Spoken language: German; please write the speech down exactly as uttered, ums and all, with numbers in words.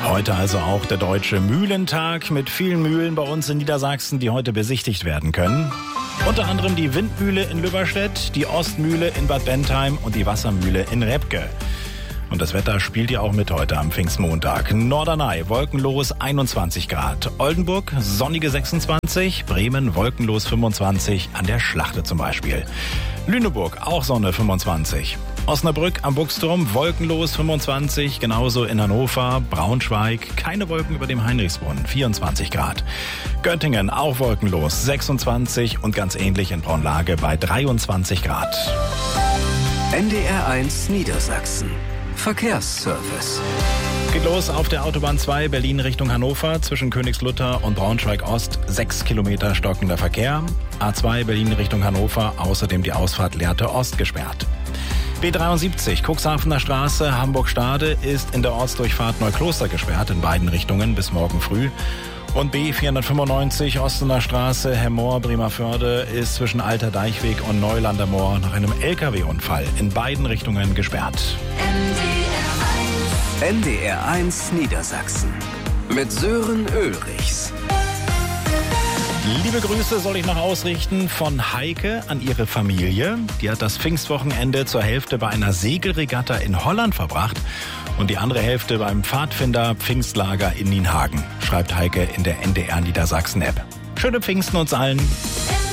Heute also auch der Deutsche Mühlentag mit vielen Mühlen bei uns in Niedersachsen, die heute besichtigt werden können. Unter anderem die Windmühle in Lübberstedt, die Ostmühle in Bad Bentheim und die Wassermühle in Repke. Und das Wetter spielt ja auch mit heute am Pfingstmontag. Norderney, wolkenlos einundzwanzig Grad. Oldenburg, sonnige sechsundzwanzig. Bremen, wolkenlos fünfundzwanzig. An der Schlachte zum Beispiel. Lüneburg, auch Sonne fünfundzwanzig. Osnabrück am Buchsturm, wolkenlos fünfundzwanzig. Genauso in Hannover, Braunschweig. Keine Wolken über dem Heinrichsbrunnen, vierundzwanzig Grad. Göttingen, auch wolkenlos, sechsundzwanzig. Und ganz ähnlich in Braunlage bei dreiundzwanzig Grad. N D R eins Niedersachsen. Verkehrsservice. Geht los auf der Autobahn zwei Berlin Richtung Hannover zwischen Königslutter und Braunschweig-Ost. Sechs Kilometer stockender Verkehr. A zwei Berlin Richtung Hannover, außerdem die Ausfahrt Lehrte Ost gesperrt. B dreiundsiebzig Cuxhavener Straße, Hamburg-Stade ist in der Ortsdurchfahrt Neukloster gesperrt in beiden Richtungen bis morgen früh. Und B vierhundertfünfundneunzig Ostener Straße, Hemmoor, Bremerförde ist zwischen Alter Deichweg und Neulander Moor nach einem L K W-Unfall in beiden Richtungen gesperrt. N D R eins Niedersachsen mit Sören Ulrichs. Liebe Grüße soll ich noch ausrichten von Heike an ihre Familie. Die hat das Pfingstwochenende zur Hälfte bei einer Segelregatta in Holland verbracht und die andere Hälfte beim Pfadfinder Pfingstlager in Nienhagen, schreibt Heike in der N D R Niedersachsen App. Schöne Pfingsten uns allen.